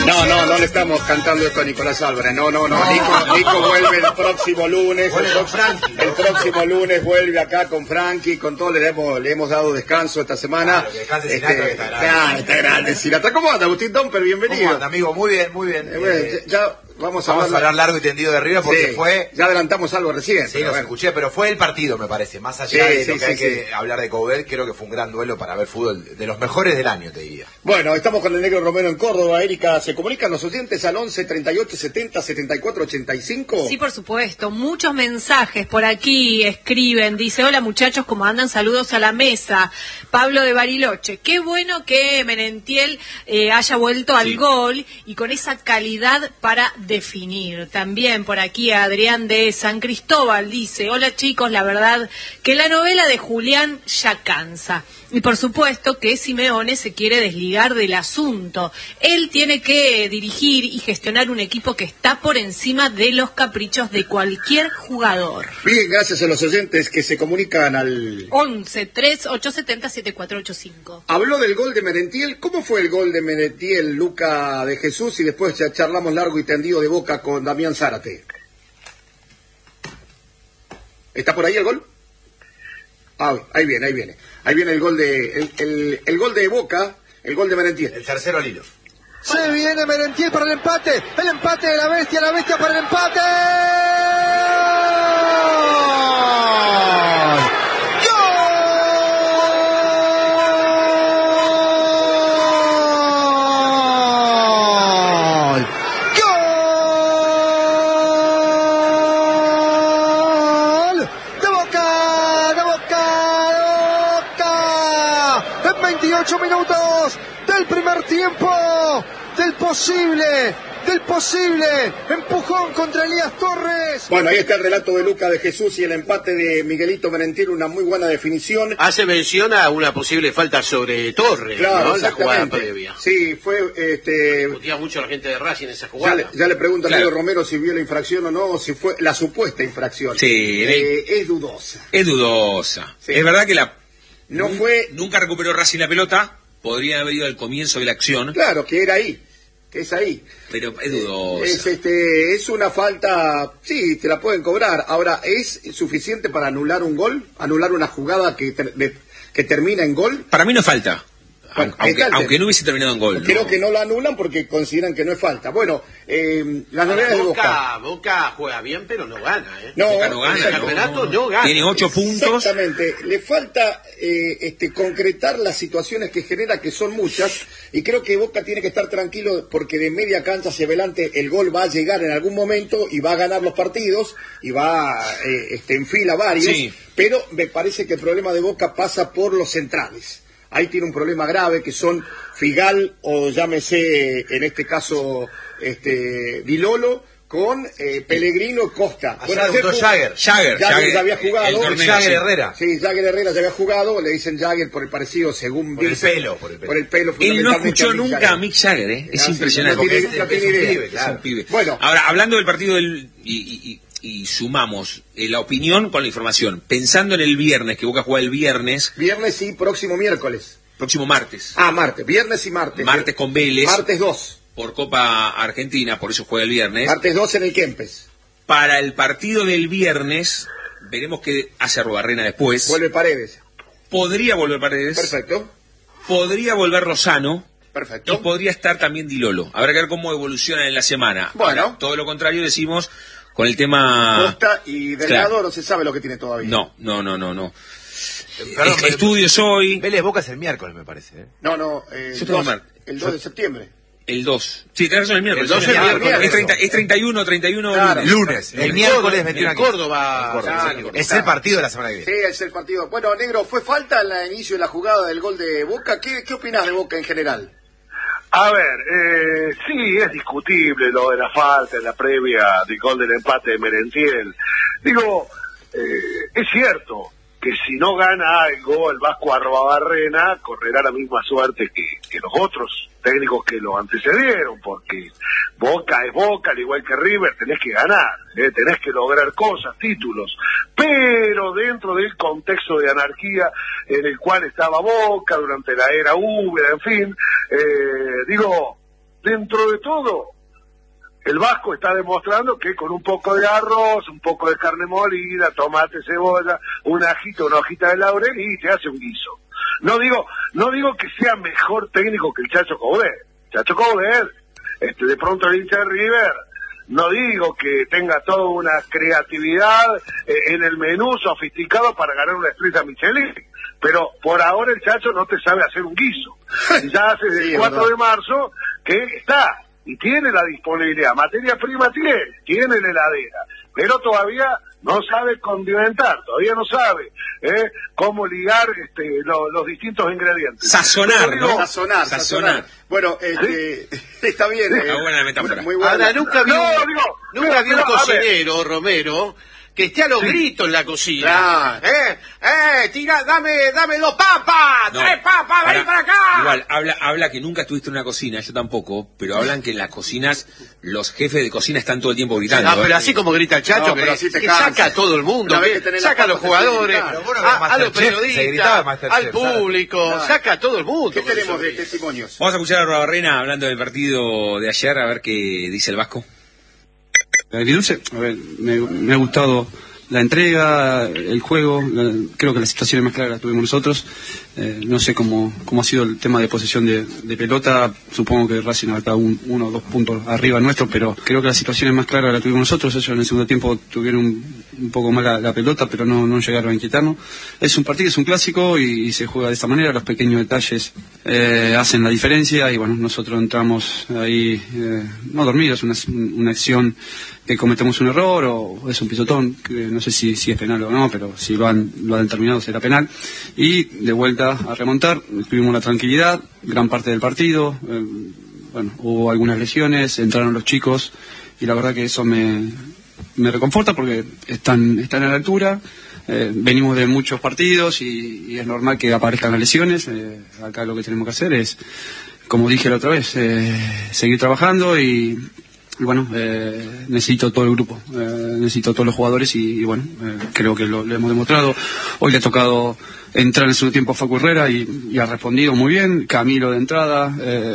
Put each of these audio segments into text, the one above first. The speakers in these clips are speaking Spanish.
No le estamos cantando esto a Nicolás Álvarez. No. Nico vuelve el próximo lunes. El próximo lunes vuelve acá con Frankie, con todo. Le hemos dado descanso esta semana. Claro, que está grande. Sinatra. ¿Cómo anda, Agustín Domper? Bienvenido. ¿Cómo anda, amigo? Muy bien. Ya vamos a hablar largo y tendido de River porque fue... Ya adelantamos algo recién. Sí, los escuché, pero fue el partido, me parece. Más allá de lo que hay que hablar de Coudet, creo que fue un gran duelo para ver fútbol de los mejores del año, te diría. Bueno, estamos con el Negro Romero en Córdoba. Erika, ¿se comunican los oyentes al 11 38 70 74 85? Sí, por supuesto. Muchos mensajes por aquí escriben. Dice, hola muchachos, ¿cómo andan? Saludos a la mesa. Pablo de Bariloche. Qué bueno que Merentiel haya vuelto al gol y con esa calidad para definir. También por aquí Adrián de San Cristóbal dice, hola chicos, la verdad que la novela de Julián ya cansa. Y por supuesto que Simeone se quiere desligar del asunto. Él tiene que dirigir y gestionar un equipo que está por encima de los caprichos de cualquier jugador. Bien, gracias a los oyentes que se comunican al 11 3870 7485. Habló del gol de Merentiel. ¿Cómo fue el gol de Merentiel, Luca de Jesús? Y después ya charlamos largo y tendido de Boca con Damián Zárate. ¿Está por ahí el gol? Ahí viene. Ahí viene el gol de el gol de Boca, el gol de Merentiel. El tercero al hilo. Se viene Merentiel para el empate de la bestia para el empate. Minutos del primer tiempo, del posible empujón contra Elías Torres. Bueno, ahí está el relato de Luca de Jesús y el empate de Miguelito Merentiel, una muy buena definición. Hace mención a una posible falta sobre Torres, claro, ¿no? La jugada previa. Sí, fue... Discutía mucho la gente de Racing en esa jugada. Ya le pregunto a Leo Romero si vio la infracción o no, si fue la supuesta infracción. Sí. Es dudosa. Es dudosa. Sí. Es verdad que nunca recuperó Racing la pelota, podría haber ido al comienzo de la acción. Claro, que es ahí. Pero es dudosa. Es una falta, sí, te la pueden cobrar. Ahora, ¿es suficiente para anular un gol? ¿Anular una jugada que termina en gol? Para mí no falta. Aunque no hubiese terminado en gol. Creo que no la anulan porque consideran que no es falta. Bueno, las novedades de Boca. Boca juega bien, pero no gana. Boca no gana. El campeonato no gana. Tiene 8 puntos. Exactamente. Le falta concretar las situaciones que genera, que son muchas. Y creo que Boca tiene que estar tranquilo porque de media cancha hacia adelante el gol va a llegar en algún momento y va a ganar los partidos y va en fila varios. Sí. Pero me parece que el problema de Boca pasa por los centrales. Ahí tiene un problema grave que son Figal o llámese en este caso Dilolo con Pellegrino Costa. Jagger ya había jugado. Jagger Herrera. Sí, Jagger Herrera ya había jugado, le dicen Jagger por el parecido según por el pelo. Él no escuchó nunca a Mick Jagger, es impresionante. Es un pibe. Bueno, ahora hablando del partido y sumamos la opinión con la información. Pensando en el viernes, que Boca juega el viernes. Viernes y próximo miércoles. Próximo martes. Martes. Viernes y martes. Martes con Vélez. Martes 2. Por Copa Argentina, por eso juega el viernes. Martes 2 en el Kempes. Para el partido del viernes, veremos qué hace Arruabarrena después. Vuelve Paredes. Podría volver Paredes. Perfecto. Podría volver Lozano. Perfecto. Y podría estar también Dilolo. Habrá que ver cómo evoluciona en la semana. Bueno. Ahora, todo lo contrario decimos con el tema... Costa y Delgado no se sabe lo que tiene todavía. No. Perdón, estudios hoy... Vélez Boca es el miércoles, me parece. El 2 de septiembre. El 2. Sí, tenés razón, el miércoles. El 2 es miércoles. Es 31 claro, lunes. El miércoles 21 en Córdoba. Es el partido de la semana que viene. Sí, es el partido. Bueno, Negro, ¿fue falta al inicio de la jugada del gol de Boca? ¿Qué opinás de Boca en general? A ver, sí, es discutible lo de la falta en la previa del gol del empate de Merentiel. Digo, es cierto que si no gana algo el Vasco Arruabarrena correrá la misma suerte que los otros técnicos que lo antecedieron, porque Boca es Boca, al igual que River, tenés que ganar, tenés que lograr cosas, títulos, pero dentro del contexto de anarquía en el cual estaba Boca durante la era húmeda, en fin, digo, dentro de todo, el Vasco está demostrando que con un poco de arroz, un poco de carne molida, tomate, cebolla, un ajito, una hojita de laurel y se hace un guiso. No digo que sea mejor técnico que el Chacho Coudet. Chacho Coudet, de pronto el hincha de River, no digo que tenga toda una creatividad en el menú sofisticado para ganar una estrella Michelin, pero por ahora el Chacho no te sabe hacer un guiso. Y ya hace el 4 de marzo que está y tiene la disponibilidad, materia prima tiene la heladera, pero todavía no sabe condimentar, todavía no sabe cómo ligar los distintos ingredientes. Sazonar, Pero, ¿no? Sazonar. Bueno, está bien. Una buena metáfora. Muy buena. Ahora, nunca vi un pero, cocinero, Romero, que esté a los gritos en la cocina. Tira, dame 2 papas, No. 3 papas, ven para acá. Igual, habla que nunca estuviste en una cocina, yo tampoco, pero hablan que en las cocinas los jefes de cocina están todo el tiempo gritando. Pero así como grita el Chacho, No, pero así te que cansa. saca a todo el mundo, Una vez que que tenés saca a las los papas, jugadores, te grita. Pero vos no ves a los Masterchef, se gritaba periodistas, Masterchef, al público, Claro. saca a todo el mundo. ¿Qué con tenemos eso. de testimonios? Vamos a escuchar a Robarrena hablando del partido de ayer, a ver qué dice el Vasco. Agridulce, a ver, me ha gustado la entrega, el juego, creo que la situación más clara la tuvimos nosotros. No sé cómo ha sido el tema de posesión de pelota, supongo que Racing está 1 o 2 puntos arriba nuestro, pero creo que la situación más clara la tuvimos nosotros. Ellos en el segundo tiempo tuvieron un poco más la pelota, pero no llegaron a inquietarnos. Es un partido, es un clásico y se juega de esta manera, los pequeños detalles hacen la diferencia y bueno, nosotros entramos ahí no dormidos, una acción que cometemos un error o es un pisotón, que no sé si es penal o no, pero si lo han determinado será penal, y de vuelta a remontar, tuvimos la tranquilidad, gran parte del partido, bueno, hubo algunas lesiones, entraron los chicos y la verdad que eso me reconforta porque están a la altura. Venimos de muchos partidos y es normal que aparezcan las lesiones. Acá lo que tenemos que hacer es, como dije la otra vez, seguir trabajando y bueno, necesito todo el grupo, necesito todos los jugadores y bueno, creo que lo hemos demostrado. Hoy le ha tocado entrar en el segundo tiempo a Facu Herrera y ha respondido muy bien. Camilo de entrada,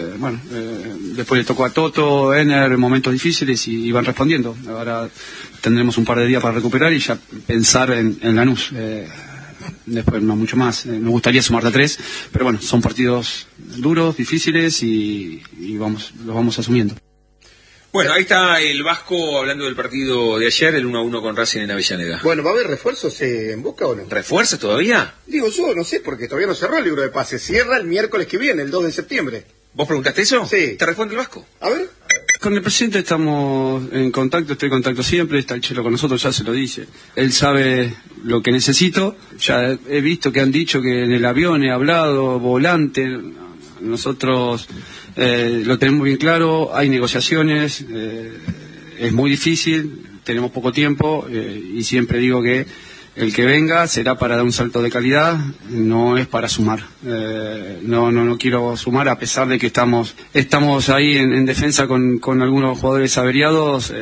después le tocó a Toto, Ener, en momentos difíciles y van respondiendo. Ahora tendremos un par de días para recuperar y ya pensar en Lanús. Después no mucho más, me gustaría sumar de 3, pero bueno, son partidos duros, difíciles y los vamos asumiendo. Bueno, ahí está el Vasco hablando del partido de ayer, el 1-1 con Racing en Avellaneda. Bueno, ¿va a haber refuerzos en Boca o no? ¿Refuerza todavía? Digo yo, no sé, porque todavía no cerró el libro de pases. Cierra el miércoles que viene, el 2 de septiembre. ¿Vos preguntaste eso? Sí. ¿Te responde el Vasco? A ver. Con el presidente estamos en contacto, estoy en contacto siempre, está el Chelo con nosotros, ya se lo dice. Él sabe lo que necesito, ya he visto que han dicho que en el avión he hablado, volante, nosotros lo tenemos bien claro, hay negociaciones, es muy difícil, tenemos poco tiempo y siempre digo que el que venga será para dar un salto de calidad, no es para sumar. No quiero sumar a pesar de que estamos ahí en defensa con algunos jugadores averiados.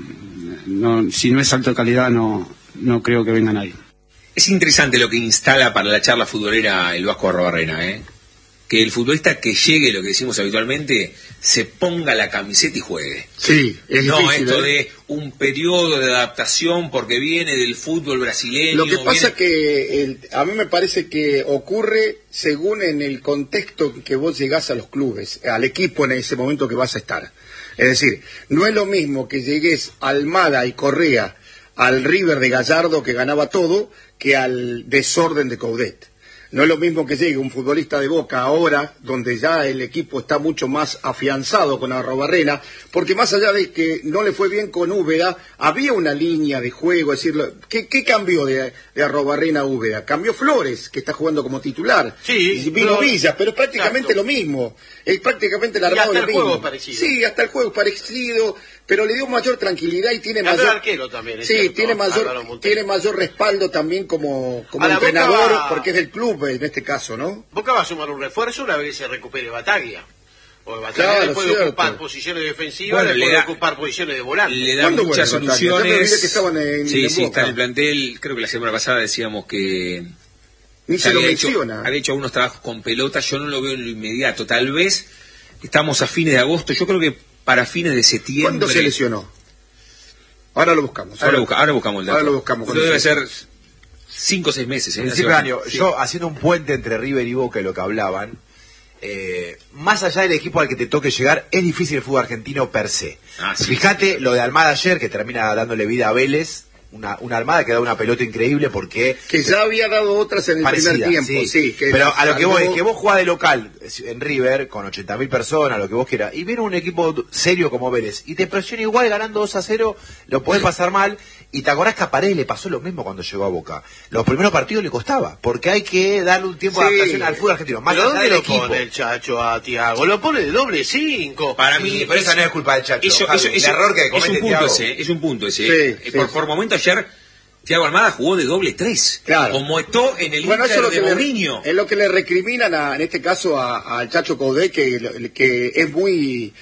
Si no es salto de calidad no creo que venga nadie. Es interesante lo que instala para la charla futbolera el Vasco Arrobarrena, que el futbolista que llegue, lo que decimos habitualmente, se ponga la camiseta y juegue. Sí, es no difícil, esto de un periodo de adaptación porque viene del fútbol brasileño. Lo que pasa viene... que a mí me parece que ocurre según en el contexto que vos llegás a los clubes, al equipo en ese momento que vas a estar. Es decir, no es lo mismo que llegues Almada y Correa al River de Gallardo que ganaba todo que al desorden de Coudet. No es lo mismo que llegue un futbolista de Boca ahora, donde ya el equipo está mucho más afianzado con Arrobarrena, porque más allá de que no le fue bien con Úbeda, había una línea de juego, es decir, ¿qué cambió de Arrobarrena a Úbeda? Cambió Flores, que está jugando como titular, Sí, y vino pero- Villa, pero es prácticamente Exacto. lo mismo, es prácticamente el armado hasta es el lo mismo. juego es parecido. Sí, hasta el juego es parecido, pero le dio mayor tranquilidad y tiene Cambió mayor... el arquero también, es Sí, cierto, tiene Álvaro mayor, Montero. tiene mayor respaldo también como A la entrenador, Boca- porque es del club en este caso, ¿no? Boca va a sumar un refuerzo una vez que se recupere Bataglia. Porque Bataglia Claro, después de cierto. ocupar posiciones defensivas, Bueno, después le de da- ocupar posiciones de volante. Le da ¿Cuándo muchas vuelve Bataglia? Ya me olvidé soluciones. que estaban en sí, Boca. está en el plantel. Creo que la semana pasada decíamos que Ni se lo había menciona. hecho algunos trabajos con pelota. Yo no lo veo en lo inmediato. Tal vez Estamos a fines de agosto, yo creo que para fines de septiembre. ¿Cuándo se lesionó? Ahora lo buscamos. Ahora buscamos el dato. Ahora lo buscamos. Esto debe ser 5 o 6 meses. Principio de año. Sí. Yo, haciendo un puente entre River y Boca, lo que hablaban, más allá del equipo al que te toque llegar, es difícil el fútbol argentino per se. Sí. Fíjate lo de Almada ayer, que termina dándole vida a Vélez. Una Almada que da una pelota increíble porque... Que ya había dado otras en el primer tiempo, sí. Pero a lo que voy, es que vos jugás de local en River, con 80.000 personas, lo que vos quieras, y viene un equipo serio como Vélez, y te presiona igual ganando 2-0, lo podés pasar mal, y te acordás que a Paredes le pasó lo mismo cuando llegó a Boca. Los primeros partidos le costaba, porque hay que darle un tiempo de adaptación al fútbol argentino. Más ¿Pero allá dónde del lo equipo. pone el Chacho a Thiago? Lo pone de doble 5. Para mí, Pero esa no es culpa del Chacho. El error que comete Thiago. Es un punto ese. Por momento ayer... Thiago Almada jugó de doble 3, claro. Como Eto'o en el Inter eso de Mourinho. Es lo que le recriminan en este caso al Chacho Coudet, que es muy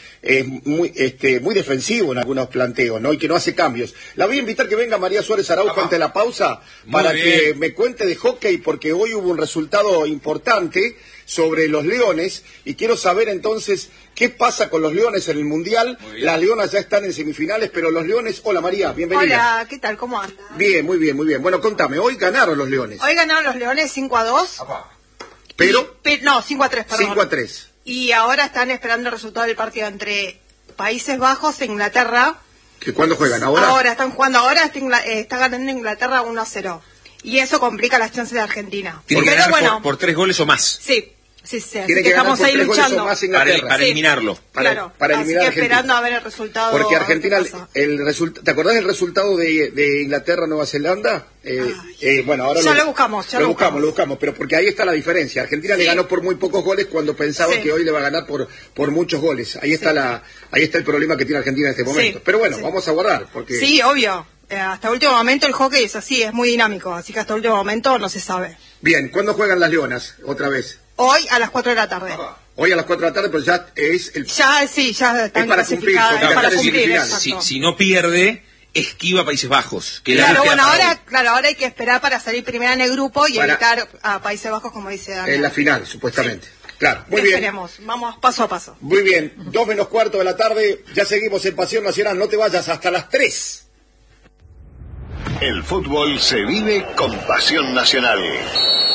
defensivo en algunos planteos, ¿no? Y que no hace cambios. La voy a invitar que venga María Suárez Araujo ante la pausa para que me cuente de hockey, porque hoy hubo un resultado importante sobre los Leones y quiero saber entonces qué pasa con los Leones en el Mundial. Las Leonas ya están en semifinales, pero los Leones... Hola María, bienvenida. Hola, ¿qué tal? ¿Cómo andas? Bien, muy bien, muy bien. Bueno, contame, hoy ganaron los Leones. Hoy ganaron los Leones 5-2. Pero... No, 5-3, perdón. 5-3. Y ahora están esperando el resultado del partido entre Países Bajos e Inglaterra. ¿Que cuándo juegan? ¿Ahora? Ahora están jugando, está ganando Inglaterra 1-0. Y eso complica las chances de Argentina. Tiene que ganar por 3 goles o más. Sí. Sí, sí, tiene que estamos ahí luchando para eliminarlo. Claro, para eliminar así que esperando a ver el resultado. Porque Argentina, ¿te acordás del resultado de Inglaterra-Nueva Zelanda? Bueno, ahora lo buscamos. Lo buscamos, pero porque ahí está la diferencia. Argentina le ganó por muy pocos goles cuando pensaba que hoy le va a ganar por muchos goles. Ahí está el problema que tiene Argentina en este momento. Pero bueno, vamos a guardar. Porque... Sí, obvio. Hasta último momento el hockey es así, es muy dinámico, así que hasta último momento no se sabe. Bien, ¿cuándo juegan las Leonas? Otra vez. Hoy a las 4 de la tarde. Hoy a las 4 de la tarde, pero ya es el... Ya están clasificadas. Para cumplir, si no pierde, esquiva Países Bajos. Claro, bueno, ahora hay que esperar para salir primera en el grupo y evitar a Países Bajos, como dice Daniel. En la final, supuestamente. Claro, muy bien. Esperemos, vamos paso a paso. Muy bien, 2:45 de la tarde, ya seguimos en Pasión Nacional, no te vayas hasta las 3. El fútbol se vive con Pasión Nacional.